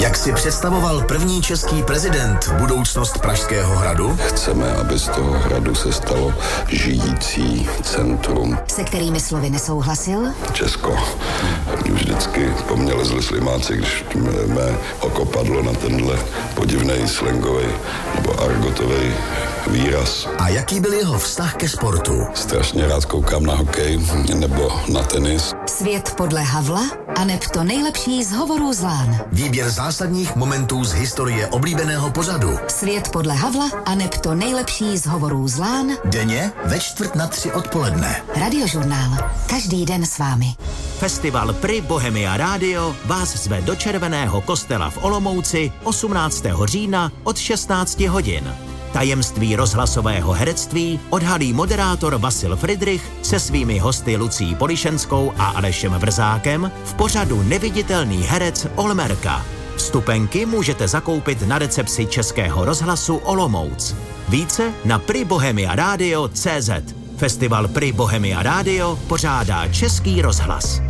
Jak si představoval první český prezident budoucnost Pražského hradu? Chceme, aby z toho hradu se stalo žijící centrum. Se kterými slovy nesouhlasil? Česko. Vždycky po mně lezli slimáci, když mé oko padlo na tenhle podivnej slangový nebo argotový výraz. A jaký byl jeho vztah ke sportu? Strašně rád koukám na hokej nebo na tenis. Svět podle Havla aneb to nejlepší z hovorů z Lán. Výběr zásadních momentů z historie oblíbeného pořadu. Svět podle Havla aneb to nejlepší z hovorů z Lán. Denně ve 2:45 odpoledne. Radiožurnál. Každý den s vámi. Festival Pri Bohemia Radio vás zve do Červeného kostela v Olomouci 18. října od 16 hodin. Tajemství rozhlasového herectví odhalí moderátor Vasil Fridrich se svými hosty Lucí Polišenskou a Alešem Vrzákem v pořadu Neviditelný herec Olmerka. Vstupenky můžete zakoupit na recepci Českého rozhlasu Olomouc. Více na pribohemiaradio.cz. Festival Pri Bohemia Radio pořádá Český rozhlas.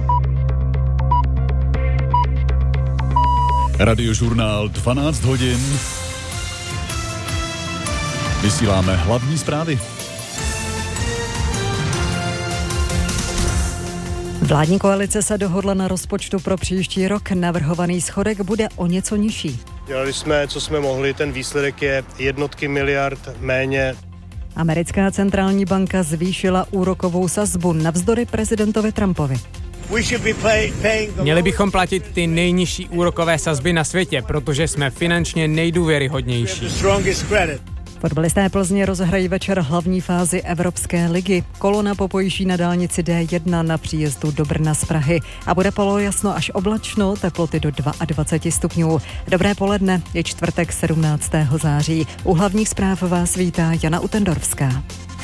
Radiožurnál 12 hodin. Vysíláme hlavní zprávy. Vládní koalice se dohodla na rozpočtu pro příští rok. Navrhovaný schodek bude o něco nižší. Dělali jsme, co jsme mohli, ten výsledek je jednotky miliard méně. Americká centrální banka zvýšila úrokovou sazbu navzdory prezidentovi Trumpovi. Měli bychom platit ty nejnižší úrokové sazby na světě, protože jsme finančně nejdůvěryhodnější. Fotbalisté Plzně rozhrají večer hlavní fázi Evropské ligy. Kolona popojíždí na dálnici D1 na příjezdu do Brna z Prahy a bude polojasno až oblačno, teploty do 22 stupňů. Dobré poledne, je čtvrtek 17. září. U hlavních zpráv vás vítá Jana Utendorská.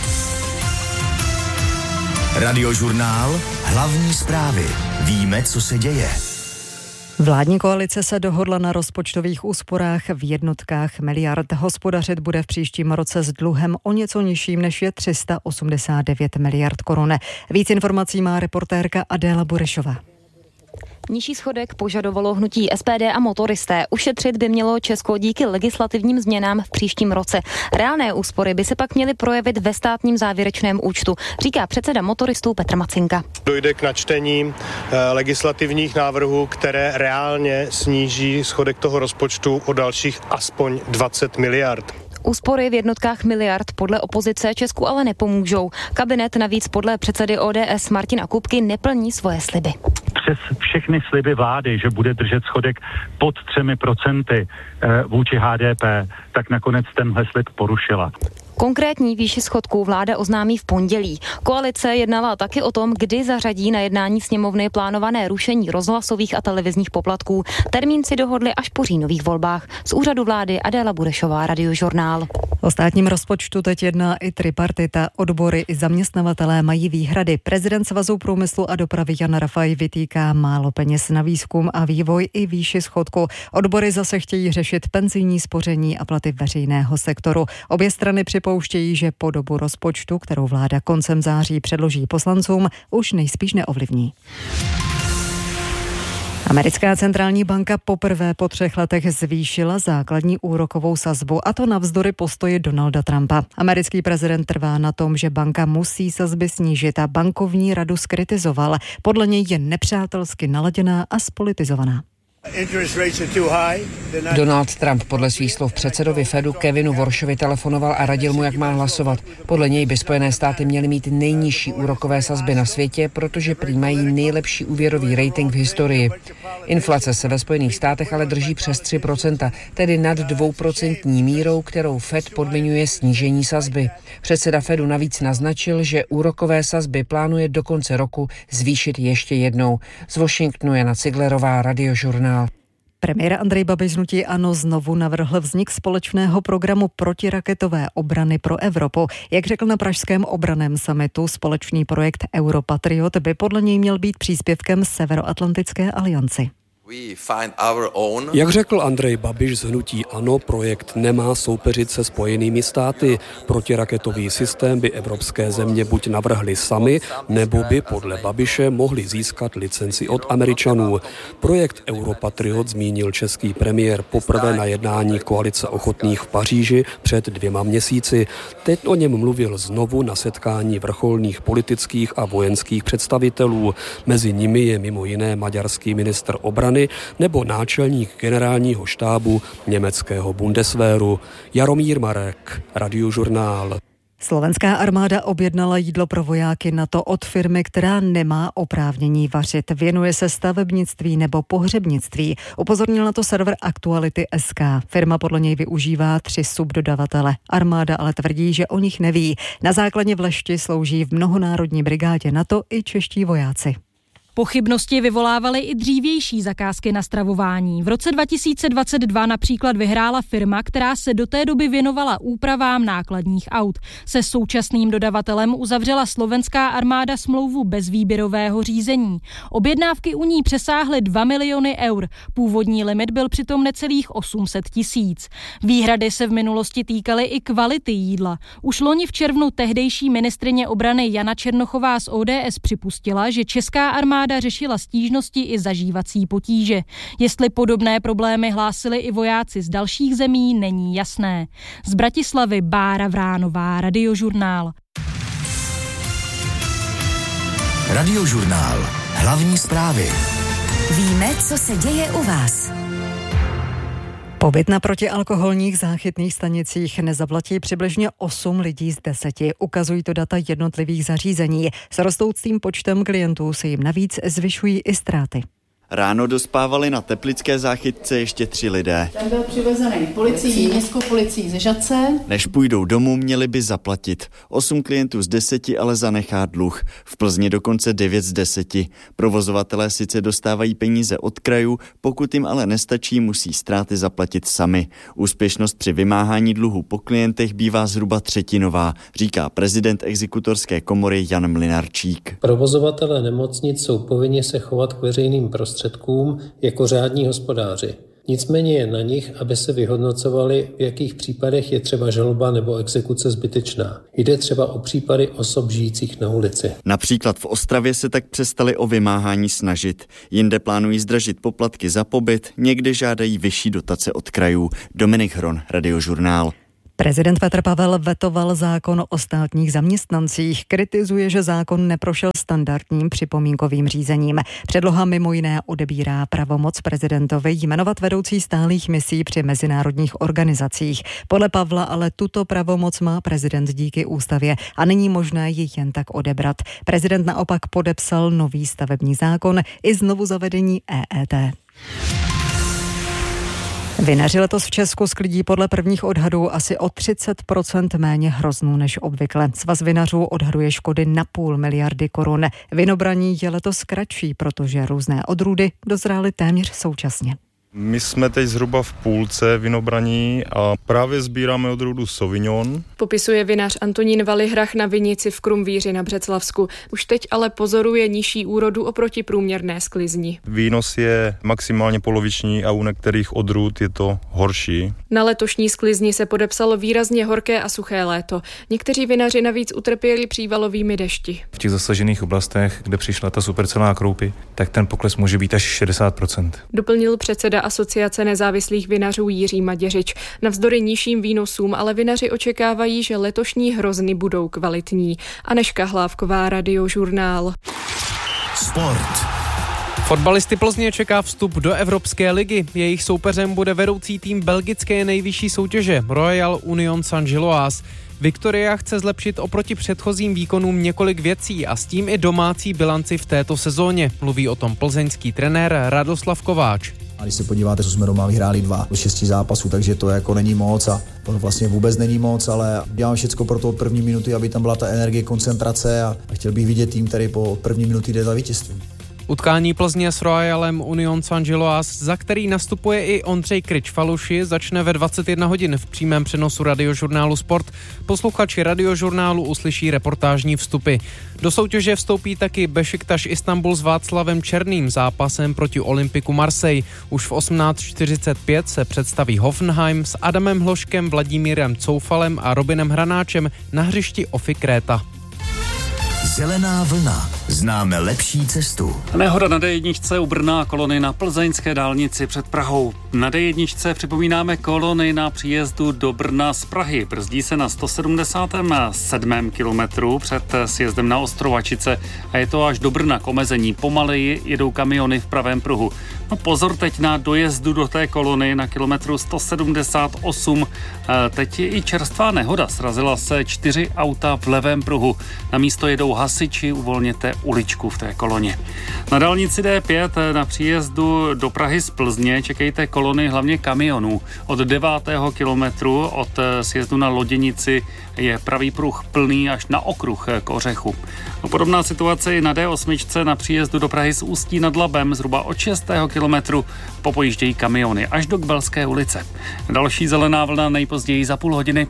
Radiožurnál hlavní zprávy. Víme, co se děje. Vládní koalice se dohodla na rozpočtových úsporách v jednotkách miliard. Hospodařit bude v příštím roce s dluhem o něco nižším, než je 389 miliard korun. Víc informací má reportérka Adéla Burešová. Nižší schodek požadovalo hnutí SPD a motoristé. Ušetřit by mělo Česko díky legislativním změnám v příštím roce. Reálné úspory by se pak měly projevit ve státním závěrečném účtu, říká předseda motoristů Petr Macinka. Dojde k načtení legislativních návrhů, které reálně sníží schodek toho rozpočtu o dalších aspoň 20 miliard. Úspory v jednotkách miliard podle opozice Česku ale nepomůžou. Kabinet navíc podle předsedy ODS Martina Kupky neplní svoje sliby. Přes všechny sliby vlády, že bude držet schodek pod 3% vůči HDP, tak nakonec tenhle slib porušila. Konkrétní výši schodků vláda oznámí v pondělí. Koalice jednala taky o tom, kdy zařadí na jednání sněmovny plánované rušení rozhlasových a televizních poplatků. Termín si dohodli až po říjnových volbách. Z úřadu vlády Adéla Burešová, Radiožurnál. O státním rozpočtu teď jedná i tripartita. Odbory i zaměstnavatelé mají výhrady. Prezident Svazu průmyslu a dopravy Jan Rafaj vytýká málo peněz na výzkum a vývoj i výši schodku. Odbory zase chtějí řešit penzijní spoření a platy veřejného sektoru. Obě strany připouštějí, že podobu rozpočtu, kterou vláda koncem září předloží poslancům, už nejspíš neovlivní. Americká centrální banka poprvé po 3 letech zvýšila základní úrokovou sazbu, a to navzdory postoji Donalda Trumpa. Americký prezident trvá na tom, že banka musí sazby snížit a bankovní radu zkritizoval. Podle něj je nepřátelsky naladěná a spolitizovaná. Donald Trump podle svých slov předsedovi Fedu Kevinu Warshovi telefonoval a radil mu, jak má hlasovat. Podle něj by Spojené státy měly mít nejnižší úrokové sazby na světě, protože prý mají nejlepší úvěrový rating v historii. Inflace se ve Spojených státech ale drží přes 3%, tedy nad 2% mírou, kterou Fed podmiňuje snížení sazby. Předseda Fedu navíc naznačil, že úrokové sazby plánuje do konce roku zvýšit ještě jednou. Z Washingtonu Jana Ciglerová, Radiožurnál. Premiér Andrej Babiš z hnutí ANO znovu navrhl vznik společného programu protiraketové obrany pro Evropu. Jak řekl na pražském obranném summitu, společný projekt Europatriot by podle něj měl být příspěvkem Severoatlantické alianci. Jak řekl Andrej Babiš z hnutí ANO, projekt nemá soupeřit se Spojenými státy. Protiraketový systém by evropské země buď navrhly sami, nebo by podle Babiše mohli získat licenci od Američanů. Projekt Europatriot zmínil český premiér poprvé na jednání koalice ochotných v Paříži před 2 měsíci. Teď o něm mluvil znovu na setkání vrcholných politických a vojenských představitelů. Mezi nimi je mimo jiné maďarský ministr obrany nebo náčelník generálního štábu německého Bundeswehru. Jaromír Marek, Radiožurnál. Slovenská armáda objednala jídlo pro vojáky NATO od firmy, která nemá oprávnění vařit. Věnuje se stavebnictví nebo pohřebnictví. Upozornil na to server Aktuality.sk. Firma podle něj využívá 3 subdodavatele. Armáda ale tvrdí, že o nich neví. Na základně v Lešti slouží v mnohonárodní brigádě NATO i čeští vojáci. Pochybnosti vyvolávaly i dřívější zakázky na stravování. V roce 2022 například vyhrála firma, která se do té doby věnovala úpravám nákladních aut. Se současným dodavatelem uzavřela slovenská armáda smlouvu bez výběrového řízení. Objednávky u ní přesáhly 2 miliony eur. Původní limit byl přitom necelých 800 000. Výhrady se v minulosti týkaly i kvality jídla. Už loni v červnu tehdejší ministryně obrany Jana Černochová z ODS připustila, že česká armáda řešila stížnosti i zažívací potíže. Jestli podobné problémy hlásili i vojáci z dalších zemí, není jasné. Z Bratislavy Bára Vránová, Radiožurnál. Radiožurnál. Hlavní zprávy. Víme, co se děje u vás. Pobyt na protialkoholních záchytných stanicích nezaplatí přibližně 8 lidí z 10. Ukazují to data jednotlivých zařízení. S rostoucím počtem klientů se jim navíc zvyšují i ztráty. Ráno dospávali na teplické záchytce ještě 3 lidé. Ten byl přivezený policií, městskou policií ze Žatce. Než půjdou domů, měli by zaplatit. 8 klientů z 10 ale zanechá dluh. V Plzni dokonce 9 z 10. Provozovatelé sice dostávají peníze od krajů, pokud jim ale nestačí, musí ztráty zaplatit sami. Úspěšnost při vymáhání dluhu po klientech bývá zhruba 1/3, říká prezident exekutorské komory Jan Mlynarčík. Provozovatelé nemocnic jsou povinni se chovat k veřejným prostředkům jako řádní hospodáři. Nicméně je na nich, aby se vyhodnocovali, v jakých případech je třeba žaloba nebo exekuce zbytečná. Jde třeba o případy osob žijících na ulici. Například v Ostravě se tak přestali o vymáhání snažit. Jinde plánují zdražit poplatky za pobyt, někde žádají vyšší dotace od krajů. Dominik Hron, Radiožurnál. Prezident Petr Pavel vetoval zákon o státních zaměstnancích. Kritizuje, že zákon neprošel standardním připomínkovým řízením. Předloha mimo jiné odebírá pravomoc prezidentovi jmenovat vedoucí stálých misí při mezinárodních organizacích. Podle Pavla ale tuto pravomoc má prezident díky ústavě a není možné ji jen tak odebrat. Prezident naopak podepsal nový stavební zákon i znovu zavedení EET. Vinaři letos v Česku sklidí podle prvních odhadů asi o 30% méně hroznů než obvykle. Svaz vinařů odhaduje škody na 0,5 miliardy korun. Vinobraní je letos kratší, protože různé odrůdy dozrály téměř současně. My jsme teď zhruba v půlce vinobraní a právě sbíráme odrůdu Sauvignon. Popisuje vinař Antonín Valihrach na vinici v Krumvíři na Břeclavsku. Už teď ale pozoruje nižší úrodu oproti průměrné sklizni. Výnos je maximálně poloviční a u některých odrůd je to horší. Na letošní sklizni se podepsalo výrazně horké a suché léto. Někteří vinaři navíc utrpěli přívalovými dešti. V těch zasažených oblastech, kde přišla ta supercelná kroupy, tak ten pokles může být až 60%. Doplnil předseda Asociace nezávislých vinařů Jiří Maděřič. Navzdory nižším výnosům ale vinaři očekávají, že letošní hrozny budou kvalitní. Anežka Hlávková, Radiožurnál. Sport. Fotbalisty Plzně čeká vstup do Evropské ligy. Jejich soupeřem bude vedoucí tým belgické nejvyšší soutěže Royal Union Saint-Gilloise. Viktoria chce zlepšit oproti předchozím výkonům několik věcí a s tím i domácí bilanci v této sezóně. Mluví o tom plzeňský trenér Radoslav Kováč. A když se podíváte, co jsme doma vyhráli 2 z 6 zápasů, takže to jako není moc a to vlastně vůbec není moc, ale dělám všecko pro to od první minuty, aby tam byla ta energie, koncentrace a chtěl bych vidět tým, který po první minuty jde za vítězstvím. Utkání Plzně s Royalem Union Saint-Gilloise, za který nastupuje i Ondřej Kryč-Faluši, začne ve 21 hodin v přímém přenosu Radiožurnálu Sport. Posluchači Radiožurnálu uslyší reportážní vstupy. Do soutěže vstoupí taky Bešiktaš Istanbul s Václavem Černým zápasem proti Olympiku Marseille. Už v 18:45 se představí Hoffenheim s Adamem Hloškem, Vladimírem Coufalem a Robinem Hranáčem na hřišti Ofy Kréta. Zelená vlna. Známe lepší cestu. Nehoda na D1 u Brna, kolony na plzeňské dálnici před Prahou. Na D1 připomínáme kolony na příjezdu do Brna z Prahy. Brzdí se na 177. kilometru před sjezdem na Ostrovačice a je to až do Brna k omezení. Pomaleji jedou kamiony v pravém pruhu. No pozor teď na dojezdu do té kolony na kilometru 178. Teď je i čerstvá nehoda. Srazila se 4 auta v levém pruhu. Na místo jedou hasiči, uvolněte uličku v té koloně. Na dálnici D5 na příjezdu do Prahy z Plzně čekejte kolony hlavně kamionů. Od 9. kilometru od sjezdu na Loděnici je pravý pruh plný až na okruh k Ořechu. Podobná situace je na D8 na příjezdu do Prahy z Ústí nad Labem. Zhruba od 6. kilometru popojíždějí kamiony až do Kbelské ulice. Další zelená vlna nejpozději za půl hodiny.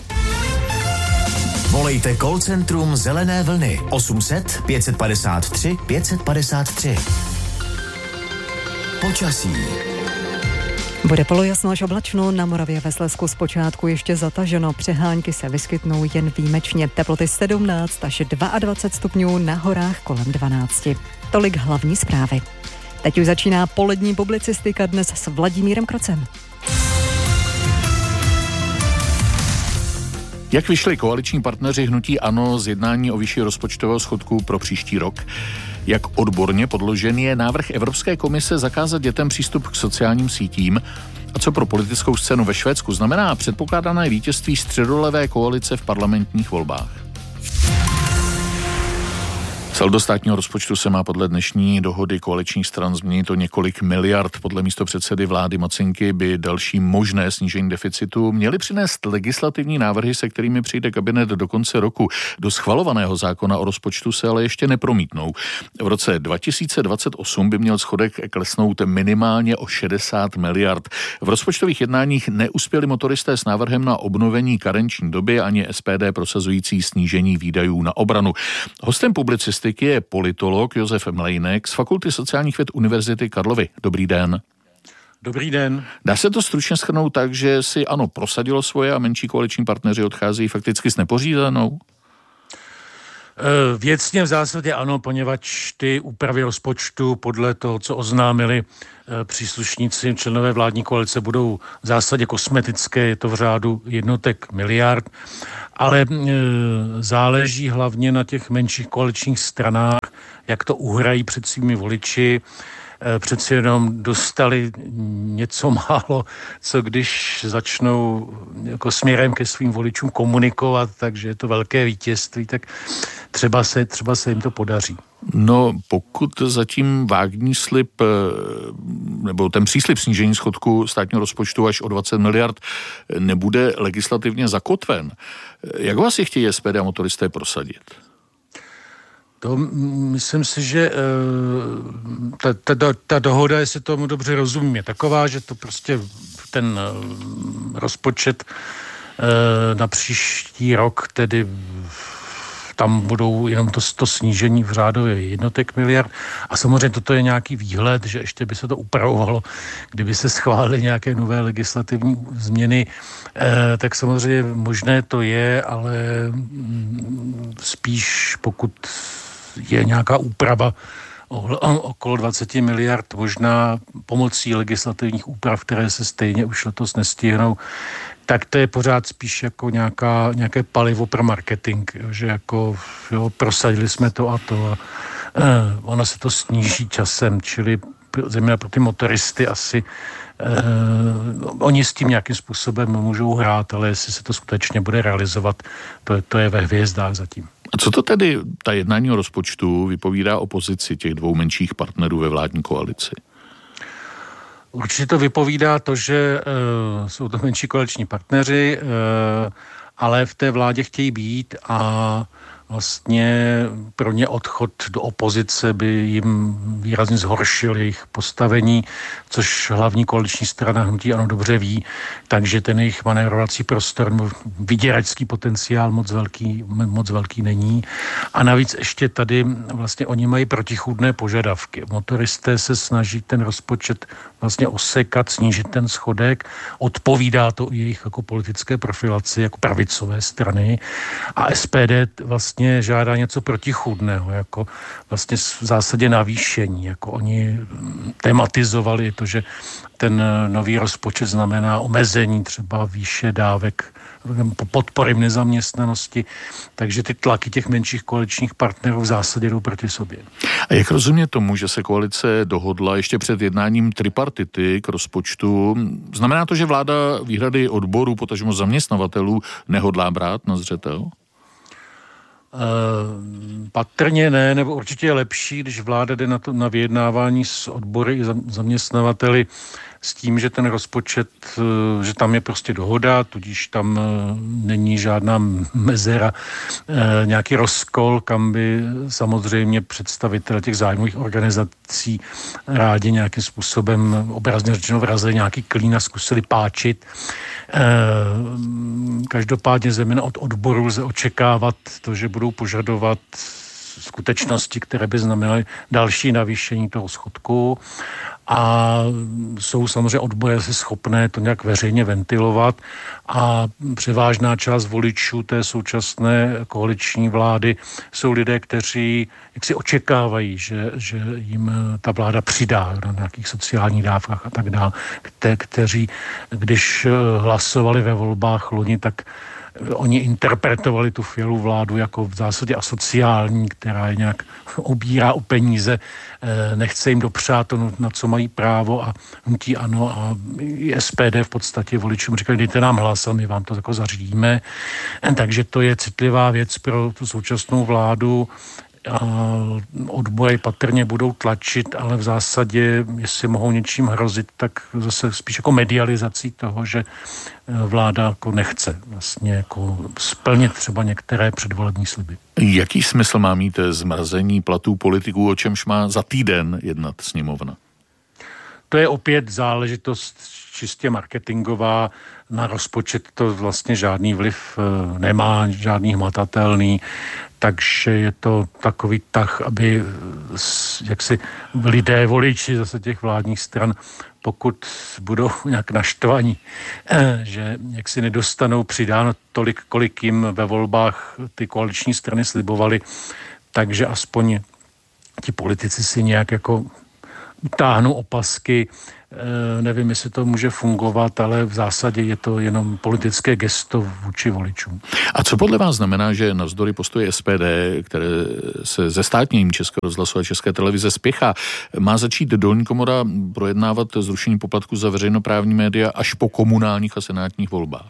Volejte call centrum Zelené vlny 800 553 553. Počasí. Bude polojasno až oblačno, na Moravě ve Slezsku zpočátku ještě zataženo. Přehánky se vyskytnou jen výjimečně. Teploty 17 až 22 stupňů, na horách kolem 12. Tolik hlavní zprávy. Teď už začíná polední publicistika, dnes s Vladimírem Krocem. Jak vyšli koaliční partneři hnutí ANO z jednání o výši rozpočtového schodku pro příští rok? Jak odborně podložený je návrh Evropské komise zakázat dětem přístup k sociálním sítím? A co pro politickou scénu ve Švédsku znamená předpokládané vítězství středolevé koalice v parlamentních volbách? Saldo státního rozpočtu se má podle dnešní dohody koaličních stran změnit o několik miliard. Podle místopředsedy vlády Mocinky by další možné snížení deficitu měly přinést legislativní návrhy, se kterými přijde kabinet do konce roku. Do schvalovaného zákona o rozpočtu se ale ještě nepromítnou. V roce 2028 by měl schodek klesnout minimálně o 60 miliard. V rozpočtových jednáních neuspěli motoristé s návrhem na obnovení karenční doby ani SPD prosazující snížení výdajů na obranu. Hostem publicisty je politolog Josef Mlejnek z Fakulty sociálních věd Univerzity Karlovy. Dobrý den. Dobrý den. Dá se to stručně shrnout tak, že si ANO prosadilo svoje a menší koaliční partneři odchází fakticky s nepořízenou? Věcně v zásadě ano, poněvadž ty úpravy rozpočtu podle toho, co oznámili příslušníci, členové vládní koalice, budou v zásadě kosmetické, je to v řádu jednotek miliard, ale záleží hlavně na těch menších koaličních stranách, jak to uhrají před svými voliči. Přeci jenom dostali něco málo, co když začnou jako směrem ke svým voličům komunikovat, takže je to velké vítězství, tak třeba se jim to podaří. No, pokud zatím vágní slib, nebo ten příslib snížení schodku státního rozpočtu až o 20 miliard nebude legislativně zakotven, jak ho asi chtějí SPD a motoristé prosadit? To myslím si, že ta dohoda, jestli tomu dobře rozumím, je taková, že to prostě ten rozpočet na příští rok, tedy tam budou jenom to snížení v řádově jednotek miliard. A samozřejmě toto je nějaký výhled, že ještě by se to upravovalo, kdyby se schválily nějaké nové legislativní změny, tak samozřejmě možné to je, ale spíš pokud je nějaká úprava okolo 20 miliard, možná pomocí legislativních úprav, které se stejně už letos nestihnou, tak to je pořád spíš jako nějaké palivo pro marketing, že jako prosadili jsme to a to a ono se to sníží časem, čili zejména pro ty motoristy asi oni s tím nějakým způsobem můžou hrát, ale jestli se to skutečně bude realizovat, to je ve hvězdách zatím. A co to tedy ta jednání o rozpočtu vypovídá o pozici těch dvou menších partnerů ve vládní koalici? Určitě to vypovídá to, že jsou to menší koaliční partneři, ale v té vládě chtějí být a vlastně pro ně odchod do opozice by jim výrazně zhoršil jejich postavení, což hlavní koaliční strana hnutí ANO dobře ví, takže ten jejich manévrovací prostor, vyděračský potenciál moc velký není. A navíc ještě tady vlastně oni mají protichůdné požadavky. Motoristé se snaží ten rozpočet vlastně osekat, snížit ten schodek, odpovídá to jejich jako politické profilaci, jako pravicové strany, a SPD vlastně žádá něco protichůdného, jako vlastně v zásadě navýšení, jako oni tematizovali to, že ten nový rozpočet znamená omezení třeba výše dávek podpory v nezaměstnanosti, takže ty tlaky těch menších koaličních partnerů v zásadě jdou proti sobě. A jak rozumět tomu, že se koalice dohodla ještě před jednáním tripartity k rozpočtu? Znamená to, že vláda výhrady odborů, potažmo zaměstnavatelů, nehodlá brát na zřetel? Patrně ne, nebo určitě je lepší, když vláda jde na vyjednávání s odbory i zaměstnavateli s tím, že ten rozpočet, že tam je prostě dohoda, tudíž tam není žádná mezera, nějaký rozkol, kam by samozřejmě představitelé těch zájmových organizací rádi nějakým způsobem, obrazně řečeno, vrazili nějaký klín a zkusili páčit. Každopádně zejména od odboru lze očekávat to, že budou požadovat skutečnosti, které by znamenaly další navýšení toho schodku, a jsou samozřejmě odbory asi schopné to nějak veřejně ventilovat, a převážná část voličů té současné koaliční vlády jsou lidé, kteří jaksi očekávají, že jim ta vláda přidá na nějakých sociálních dávkách a tak dále, kteří, když hlasovali ve volbách loni, tak oni interpretovali tu Fialu vládu jako v zásadě asociální, která je nějak obírá o peníze, nechce jim dopřát to, na co mají právo, a hnutí ANO a SPD v podstatě voličům říkali, dejte nám hlas a my vám to jako zařídíme. Takže to je citlivá věc pro tu současnou vládu. A odbory patrně budou tlačit, ale v zásadě, jestli mohou něčím hrozit, tak zase spíš jako medializací toho, že vláda jako nechce vlastně jako splnit třeba některé předvolební sliby. Jaký smysl má mít zmrazení platů politiků, o čemž má za týden jednat sněmovna? To je opět záležitost čistě marketingová. Na rozpočet to vlastně žádný vliv nemá, žádný hmatatelný, takže je to takový tah, aby jaksi lidé, voliči zase těch vládních stran, pokud budou nějak naštvaní, že jaksi nedostanou přidáno tolik, kolik jim ve volbách ty koaliční strany slibovaly, takže aspoň ti politici si nějak jako utáhnou opasky. Nevím, jestli to může fungovat, ale v zásadě je to jenom politické gesto vůči voličům. A co podle vás znamená, že navzdory postoji SPD, které se ze státním Českého rozhlasu a České televize spěchá, má začít dolní komora projednávat zrušení poplatku za veřejnoprávní média až po komunálních a senátních volbách?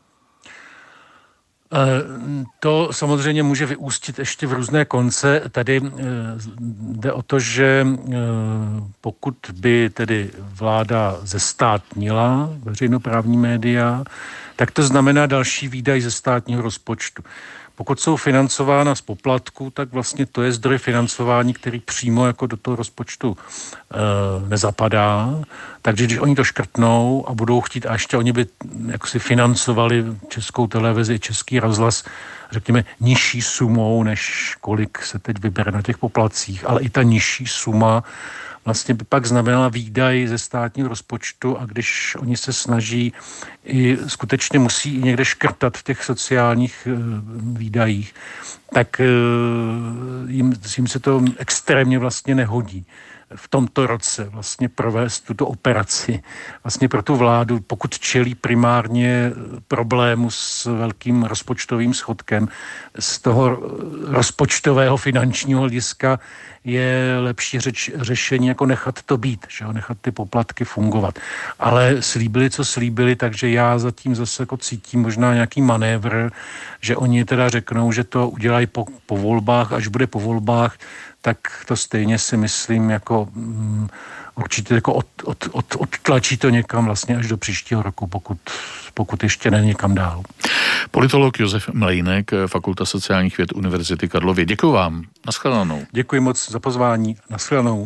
To samozřejmě může vyústit ještě v různé konce. Tady jde o to, že pokud by tedy vláda zestátnila veřejnoprávní média, tak to znamená další výdaj ze státního rozpočtu. Pokud jsou financována z poplatku, tak vlastně to je zdroj financování, který přímo jako do toho rozpočtu nezapadá. Takže když oni to škrtnou a budou chtít, a ještě oni by jaksi financovali Českou televizi, Český rozhlas, řekněme, nižší sumou, než kolik se teď vybere na těch poplatcích, ale i ta nižší suma vlastně by pak znamenala výdaj ze státního rozpočtu, a když oni se snaží i skutečně musí i někde škrtat v těch sociálních výdajích, tak jim se to extrémně vlastně nehodí v tomto roce vlastně provést tuto operaci. Vlastně pro tu vládu, pokud čelí primárně problému s velkým rozpočtovým schodkem, z toho rozpočtového finančního hlediska je lepší řešení jako nechat to být, že jo? Nechat ty poplatky fungovat. Ale slíbili, co slíbili, takže já zatím zase jako cítím možná nějaký manévr, že oni teda řeknou, že to udělají po volbách, až bude po volbách, tak to stejně si myslím jako určitě jako odtlačí to někam vlastně až do příštího roku, pokud ještě ne někam dál. Politolog Josef Mlejnek, Fakulta sociálních věd Univerzity Karlovy. Děkuji vám. Naschledanou. Děkuji moc za pozvání. Naschledanou.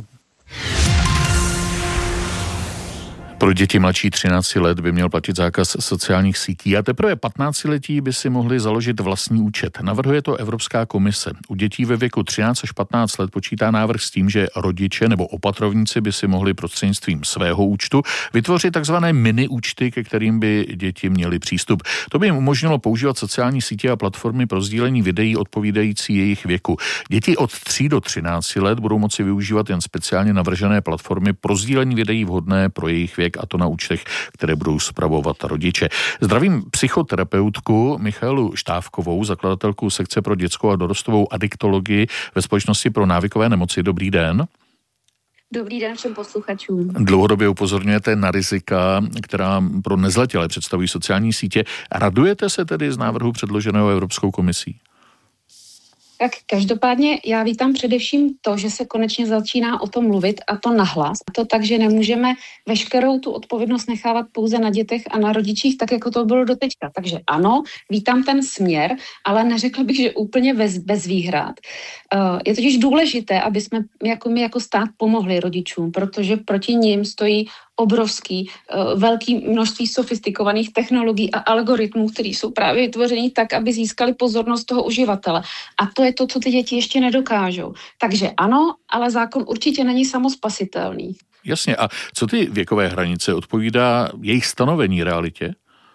Pro děti mladší 13 let by měl platit zákaz sociálních sítí a teprve 15letí by si mohli založit vlastní účet. Navrhuje to Evropská komise. U dětí ve věku 13 až 15 let počítá návrh s tím, že rodiče nebo opatrovníci by si mohli prostřednictvím svého účtu vytvořit takzvané mini účty, ke kterým by děti měly přístup. To by jim umožnilo používat sociální sítě a platformy pro sdílení videí odpovídající jejich věku. Děti od 3 do 13 let budou moci využívat jen speciálně navržené platformy pro sdílení videí vhodné pro jejich věk, a to na účtech, které budou spravovat rodiče. Zdravím psychoterapeutku Michaelu Štávkovou, zakladatelku sekce pro dětskou a dorostovou adiktologii ve Společnosti pro návykové nemoci. Dobrý den. Dobrý den všem posluchačům. Dlouhodobě upozorňujete na rizika, která pro nezletilé představují sociální sítě. Radujete se tedy z návrhu předloženého Evropskou komisí? Tak každopádně já vítám především to, že se konečně začíná o tom mluvit a to nahlas. A to tak, že nemůžeme veškerou tu odpovědnost nechávat pouze na dětech a na rodičích, tak jako to bylo doteďka. Takže ano, vítám ten směr, ale neřekla bych, že úplně bez výhrad. Je totiž důležité, aby jsme my jako stát pomohli rodičům, protože proti nim stojí obrovský, velký množství sofistikovaných technologií a algoritmů, které jsou právě vytvořeny tak, aby získali pozornost toho uživatele. A to je to, co ty děti ještě nedokážou. Takže ano, ale zákon určitě není samospasitelný. Jasně, a co ty věkové hranice odpovídá jejich stanovení realitě?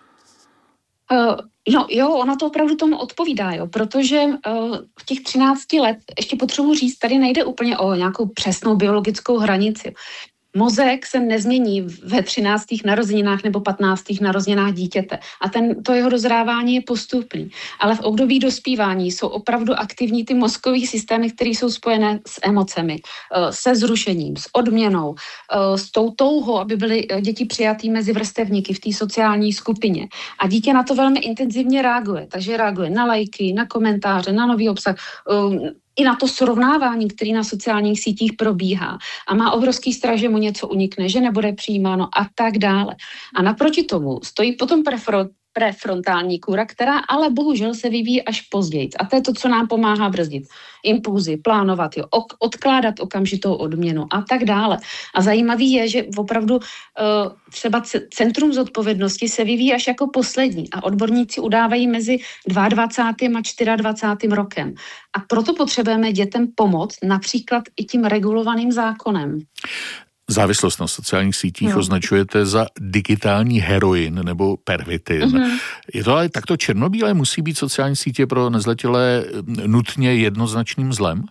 No jo, ono to opravdu tomu odpovídá, jo, protože v těch 13 let, ještě potřebuji říct, tady nejde úplně o nějakou přesnou biologickou hranici. Mozek se nezmění ve 13. narozeninách nebo 15. narozeninách dítěte a to jeho dozrávání je postupný. Ale v období dospívání jsou opravdu aktivní ty mozkové systémy, které jsou spojené s emocemi, se zrušením, s odměnou, s tou touhou, aby byly děti přijatý mezi vrstevníky v té sociální skupině. A dítě na to velmi intenzivně reaguje, takže reaguje na lajky, na komentáře, na nový obsah, i na to srovnávání, který na sociálních sítích probíhá a má obrovský strach, že mu něco unikne, že nebude přijímáno a tak dále. A naproti tomu stojí potom prefrontální kůra, která ale bohužel se vyvíjí až později. A to je to, co nám pomáhá brzdit impulzy, plánovat, odkládat okamžitou odměnu a tak dále. A zajímavý je, že opravdu třeba centrum zodpovědnosti se vyvíjí až jako poslední a odborníci udávají mezi 22. a 24. rokem. A proto potřebujeme dětem pomoct například i tím regulovaným zákonem. Závislost na sociálních sítích označujete za digitální heroin nebo pervitin. Mm-hmm. Je to ale takto černobílé? Musí být sociální sítě pro nezletilé nutně jednoznačným zlem?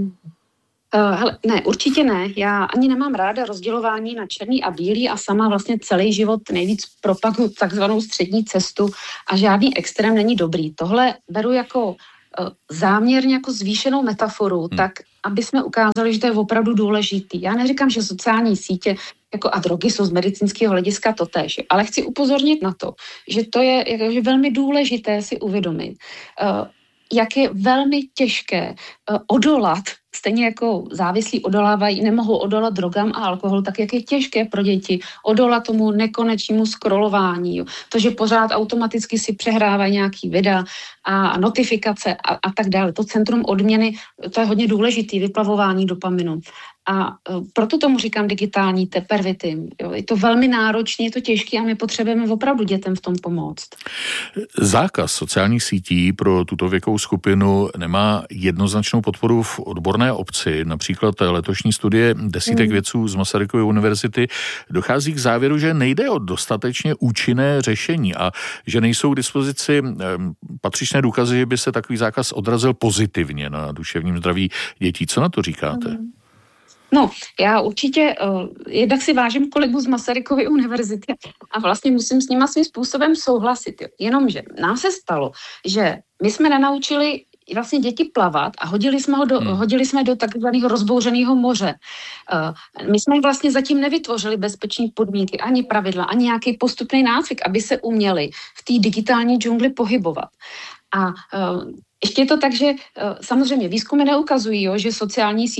Ne, určitě ne. Já ani nemám ráda rozdělování na černý a bílý a sama vlastně celý život nejvíc propaguju takzvanou střední cestu a žádný extrém není dobrý. Tohle beru jako záměrně jako zvýšenou metaforu, tak aby jsme ukázali, že to je opravdu důležitý. Já neříkám, že sociální sítě jako a drogy jsou z medicínského hlediska totéž, ale chci upozornit na to, že to je jakože velmi důležité si uvědomit, jak je velmi těžké odolat, stejně jako závislí odolávají, nemohou odolat drogám a alkoholu, tak jak je těžké pro děti odolat tomu nekonečnému scrollování. Jo. To, že pořád automaticky si přehrávají nějaký videa a notifikace a tak dále. To centrum odměny, to je hodně důležitý, vyplavování dopaminu. A proto tomu říkám digitální pervitin. Je to velmi náročné, je to těžké a my potřebujeme opravdu dětem v tom pomoct. Zákaz sociálních sítí pro tuto věkovou skupinu nemá jednoznačnou podporu v odborné obci. Například letošní studie desítek vědců z Masarykovy univerzity dochází k závěru, že nejde o dostatečně účinné řešení a že nejsou k dispozici patřičné důkazy, že by se takový zákaz odrazil pozitivně na duševním zdraví dětí. Co na to říkáte? No, já určitě jednak si vážím kolegu z Masarykovy univerzity a vlastně musím s nima svým způsobem souhlasit. Jo. Jenomže nám se stalo, že my jsme nenaučili vlastně děti plavat a hodili jsme do takzvaného rozbouřeného moře. My jsme vlastně zatím nevytvořili bezpečné podmínky, ani pravidla, ani nějaký postupný nácvik, aby se uměli v té digitální džungli pohybovat. A ještě je to tak, že samozřejmě výzkumy neukazují, že sociální sítě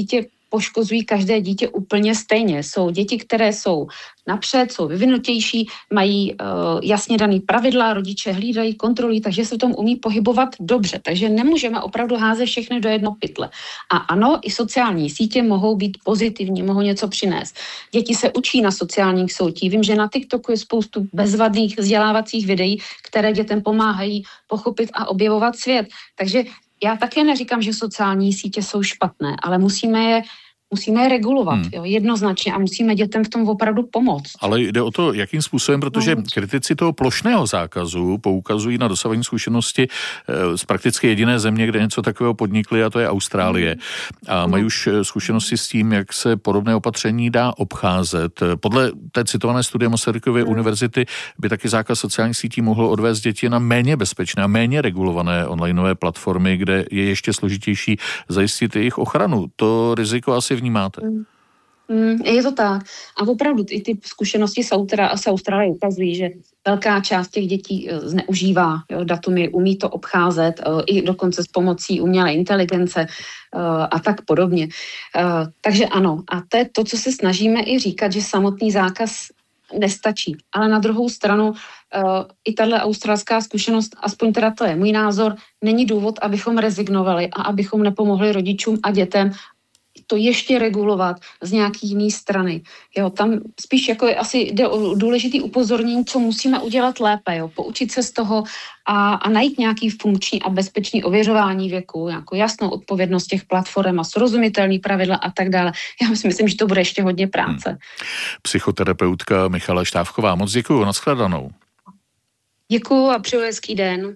poškozují každé dítě úplně stejně. Jsou děti, které jsou napřed, jsou vyvinutější, mají jasně daný pravidla, rodiče hlídají, kontrolují, takže se v tom umí pohybovat dobře. Takže nemůžeme opravdu házet všechny do jedno pytle. A ano, i sociální sítě mohou být pozitivní, mohou něco přinést. Děti se učí na sociálních soutích. Vím, že na TikToku je spoustu bezvadných vzdělávacích videí, které dětem pomáhají pochopit a objevovat svět. Takže já také neříkám, že sociální sítě jsou špatné, ale musíme je regulovat, jo, jednoznačně, a musíme dětem v tom opravdu pomoct. Ale jde o to, jakým způsobem, protože kritici toho plošného zákazu poukazují na dosavadní zkušenosti z prakticky jediné země, kde něco takového podnikli, a to je Austrálie. A mají už zkušenosti s tím, jak se podobné opatření dá obcházet. Podle té citované studie Masarykovy univerzity by taky zákaz sociálních sítí mohl odvést děti na méně bezpečné a méně regulované onlineové platformy, kde je ještě složitější zajistit jejich ochranu. To riziko asi vnímáte? Je to tak. A opravdu i ty zkušenosti z Austrálie ukazují, že velká část těch dětí zneužívá datumy, umí to obcházet, i dokonce s pomocí umělé inteligence a tak podobně. Takže ano. A to je to, co se snažíme i říkat, že samotný zákaz nestačí. Ale na druhou stranu i tato australská zkušenost, aspoň teda to je můj názor, není důvod, abychom rezignovali a abychom nepomohli rodičům a dětem to ještě regulovat z nějaký jiný strany. Jo, tam spíš jako asi jde o důležitý upozornění, co musíme udělat lépe, jo, poučit se z toho a najít nějaký funkční a bezpečný ověřování věku, nějakou jasnou odpovědnost těch platform a srozumitelný pravidla a tak dále. Já si myslím, že to bude ještě hodně práce. Psychoterapeutka Michala Štávková, moc děkuju, nashledanou. Děkuju a přeju hezký den.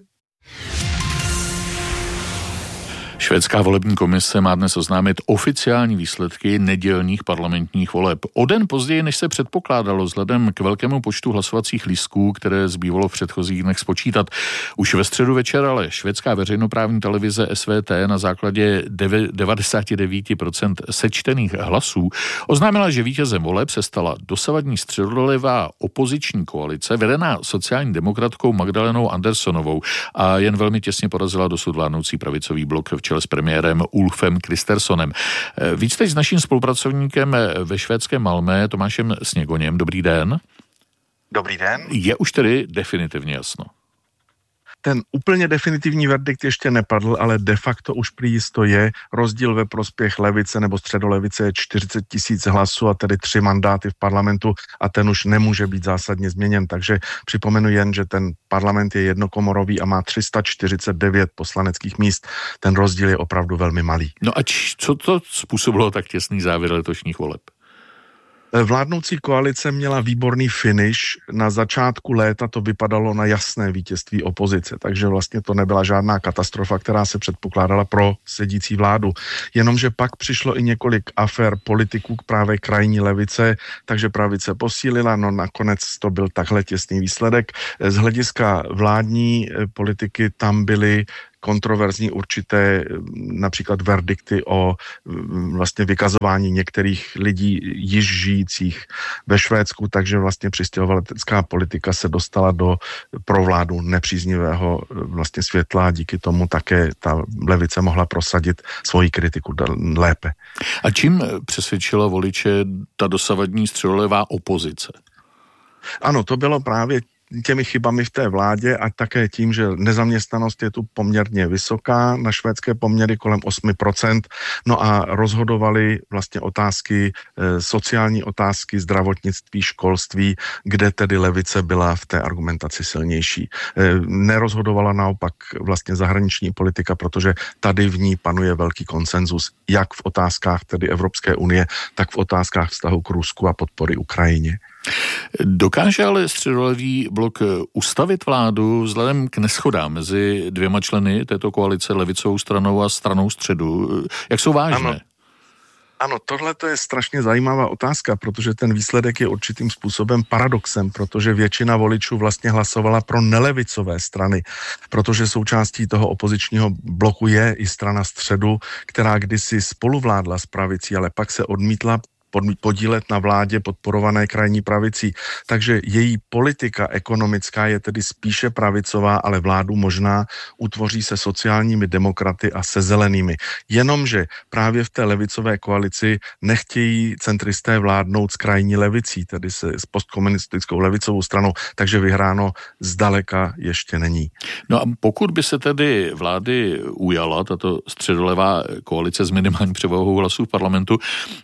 Švédská volební komise má dnes oznámit oficiální výsledky nedělních parlamentních voleb. O den později, než se předpokládalo, vzhledem k velkému počtu hlasovacích lístků, které zbývalo v předchozích dnech spočítat. Už ve středu večer ale švédská veřejnoprávní televize SVT na základě 99% sečtených hlasů oznámila, že vítězem voleb se stala dosavadní středolevá opoziční koalice vedená sociální demokratkou Magdalenou Anderssonovou a jen velmi těsně porazila dosud vládnoucí pravicový blok v čele s premiérem Ulfem Kristerssonem. Víc teď s naším spolupracovníkem ve švédském Malmö, Tomášem Sněgoněm. Dobrý den. Dobrý den. Je už tedy definitivně jasno? Ten úplně definitivní verdikt ještě nepadl, ale de facto už prý jisto je. Rozdíl ve prospěch levice nebo středolevice je 40 000 hlasů a tedy 3 mandáty v parlamentu a ten už nemůže být zásadně změněn. Takže připomenu jen, že ten parlament je jednokomorový a má 349 poslaneckých míst. Ten rozdíl je opravdu velmi malý. No a co to způsobilo tak těsný závěr letošních voleb? Vládnoucí koalice měla výborný finish. Na začátku léta to vypadalo na jasné vítězství opozice, takže vlastně to nebyla žádná katastrofa, která se předpokládala pro sedící vládu. Jenomže pak přišlo i několik afér politiků k právě krajní levice, takže pravice posílila, no nakonec to byl takhle těsný výsledek. Z hlediska vládní politiky tam byly kontroverzní určité například verdikty o vlastně vykazování některých lidí již žijících ve Švédsku, takže vlastně přistěhovalecká politika se dostala do pro vládu nepříznivého vlastně světla a díky tomu také ta levice mohla prosadit svoji kritiku lépe. A čím přesvědčila voliče ta dosavadní středolevá opozice? Ano, to bylo právě těmi chybami v té vládě a také tím, že nezaměstnanost je tu poměrně vysoká, na švédské poměry kolem 8%, no a rozhodovali vlastně otázky, sociální otázky, zdravotnictví, školství, kde tedy levice byla v té argumentaci silnější. Nerozhodovala naopak vlastně zahraniční politika, protože tady v ní panuje velký konsenzus, jak v otázkách tedy Evropské unie, tak v otázkách vztahu k Rusku a podpory Ukrajině. Dokáže ale středolevý blok ustavit vládu vzhledem k neschodám mezi dvěma členy této koalice, levicovou stranou a stranou středu? Jak jsou vážné? Ano, tohle to je strašně zajímavá otázka, protože ten výsledek je určitým způsobem paradoxem, protože většina voličů vlastně hlasovala pro nelevicové strany, protože součástí toho opozičního bloku je i strana středu, která kdysi spoluvládla s pravicí, ale pak se odmítla podílet na vládě podporované krajní pravicí. Takže její politika ekonomická je tedy spíše pravicová, ale vládu možná utvoří se sociálními demokraty a se zelenými. Jenomže právě v té levicové koalici nechtějí centristé vládnout s krajní levicí, tedy s postkomunistickou levicovou stranou, takže vyhráno zdaleka ještě není. No a pokud by se tedy vlády ujala tato středolevá koalice s minimální převahou hlasů v parlamentu,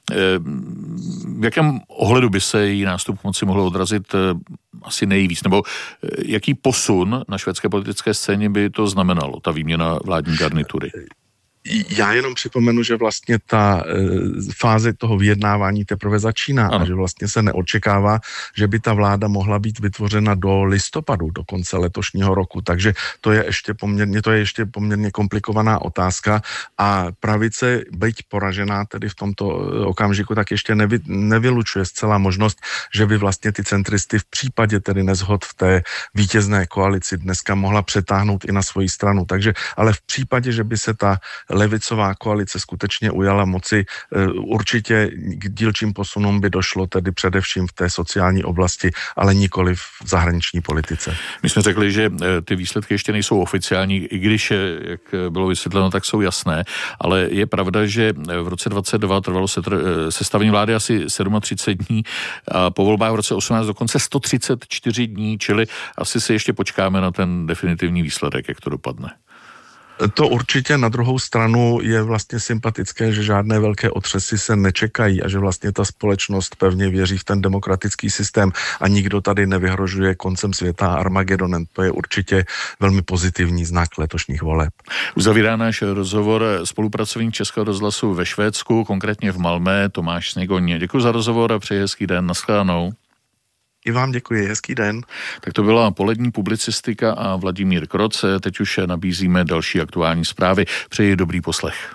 v jakém ohledu by se její nástup moci mohlo odrazit asi nejvíc? Nebo jaký posun na švédské politické scéně by to znamenalo, ta výměna vládní garnitury? Já jenom připomenu, že vlastně ta fáze toho vyjednávání teprve začíná a že vlastně se neočekává, že by ta vláda mohla být vytvořena do listopadu, do konce letošního roku. Takže to je ještě poměrně komplikovaná otázka a pravice, byť poražená tedy v tomto okamžiku, tak ještě nevylučuje zcela možnost, že by vlastně ty centristy v případě tedy nezhod v té vítězné koalici dneska mohla přetáhnout i na svoji stranu. Takže, ale v případě, že by se ta levicová koalice skutečně ujala moci, určitě k dílčím posunům by došlo tedy především v té sociální oblasti, ale nikoli v zahraniční politice. My jsme řekli, že ty výsledky ještě nejsou oficiální, i když, jak bylo vysvětleno, tak jsou jasné, ale je pravda, že v roce 2022 trvalo sestavení vlády asi 37 dní a po volbách v roce 18 dokonce 134 dní, čili asi se ještě počkáme na ten definitivní výsledek, jak to dopadne. To určitě, na druhou stranu je vlastně sympatické, že žádné velké otřesy se nečekají a že vlastně ta společnost pevně věří v ten demokratický systém a nikdo tady nevyhrožuje koncem světa a Armagedonem. To je určitě velmi pozitivní znak letošních voleb. Uzavírá náš rozhovor spolupracovník Českého rozhlasu ve Švédsku, konkrétně v Malmö, Tomáš Sněgoň. Děkuji za rozhovor a přeji hezký den. Naschledanou. I vám děkuji, hezký den. Tak to byla polední publicistika a Vladimír Kroc. Teď už nabízíme další aktuální zprávy. Přeji dobrý poslech.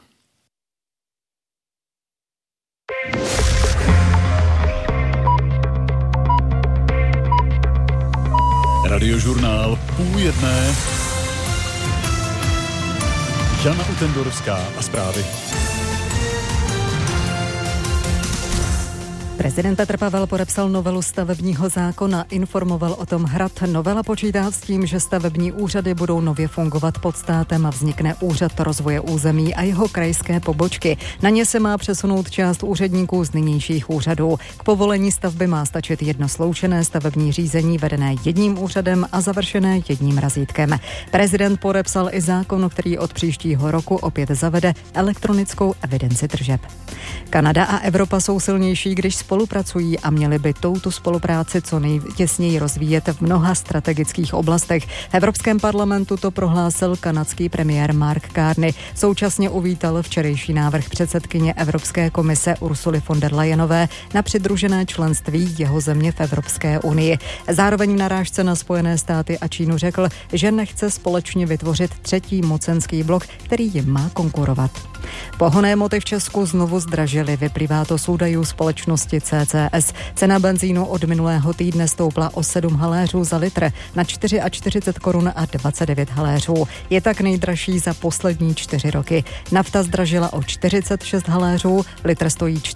Radiožurnál 12:30. Jana Utendorská a zprávy. Prezident Petr Pavel podepsal novelu stavebního zákona, informoval o tom Hrad. Novela počítá s tím, že stavební úřady budou nově fungovat pod státem a vznikne úřad rozvoje území a jeho krajské pobočky. Na ně se má přesunout část úředníků z nynějších úřadů. K povolení stavby má stačit jedno sloučené stavební řízení vedené jedním úřadem a završené jedním razítkem. Prezident podepsal i zákon, který od příštího roku opět zavede elektronickou evidenci tržeb. Kanada a Evropa jsou silnější, když spolupracují a měli by touto spolupráci co nejtěsněji rozvíjet v mnoha strategických oblastech. V Evropském parlamentu to prohlásil kanadský premiér Mark Carney. Současně uvítal včerejší návrh předsedkyně Evropské komise Ursuly von der Leyenové na přidružené členství jeho země v Evropské unii. Zároveň v narážce na Spojené státy a Čínu řekl, že nechce společně vytvořit třetí mocenský blok, který jim má konkurovat. Pohonné hmoty v Česku znovu zdražily, vyplývá to z údajů společnosti CCS. Cena benzínu od minulého týdne stoupla o 7 haléřů za litr na 44 korun a 29 haléřů. Je tak nejdražší za poslední 4 roky. Nafta zdražila o 46 haléřů, litr stojí